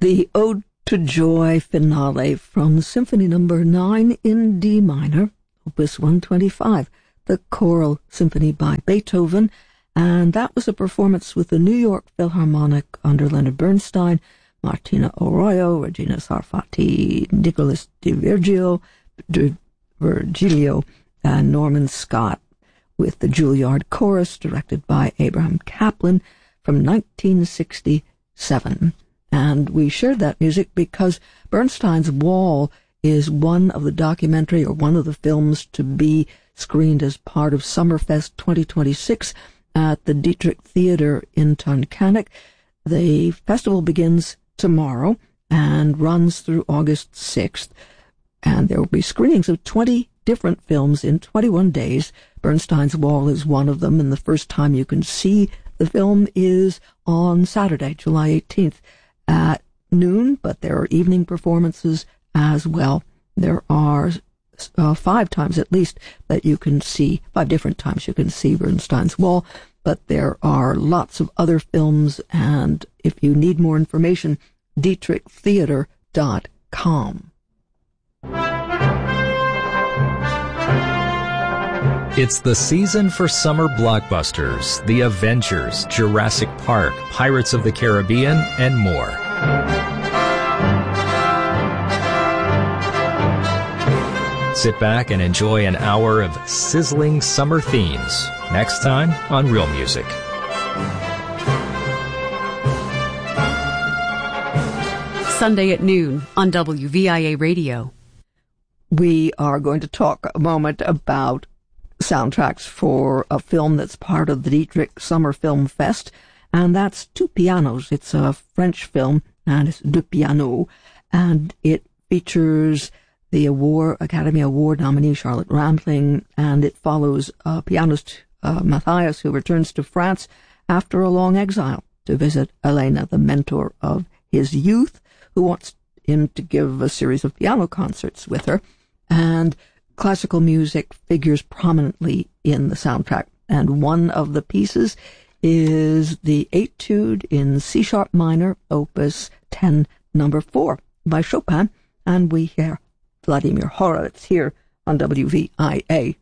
The Ode to Joy finale from Symphony No. 9 in D minor, Opus 125, the Choral Symphony by Beethoven, and that was a performance with the New York Philharmonic under Leonard Bernstein, Martina Arroyo, Regina Sarfatti, Nicholas Virgilio, and Norman Scott, with the Juilliard Chorus directed by Abraham Kaplan from 1967. And we shared that music because Bernstein's Wall is one of the documentary or one of the films to be screened as part of Summerfest 2026 at the Dietrich Theater in Tunkhannock. The festival begins tomorrow and runs through August 6th, and there will be screenings of 20 different films in 21 days. Bernstein's Wall is one of them, and the first time you can see the film is on Saturday, July 18th at noon, but there are evening performances as well. There are 5 times at least that you can see, 5 different times you can see Bernstein's Wall, but there are lots of other films, and if you need more information, dietrichtheater.com. It's the season for summer blockbusters, The Avengers, Jurassic Park, Pirates of the Caribbean, and more. Sit back and enjoy an hour of sizzling summer themes. Next time on Real Music. Sunday at noon on WVIA Radio. We are going to talk a moment about soundtracks for a film that's part of the Dietrich Summer Film Fest, and that's Two Pianos. It's a French film, and it's Deux Pianos, and it features the Academy Award nominee Charlotte Rampling, and it follows pianist Matthias, who returns to France after a long exile to visit Elena, the mentor of his youth, who wants him to give a series of piano concerts with her, and classical music figures prominently in the soundtrack, and one of the pieces is the Etude in C-sharp minor, Opus 10, number 4, by Chopin, and we hear Vladimir Horowitz here on WVIA.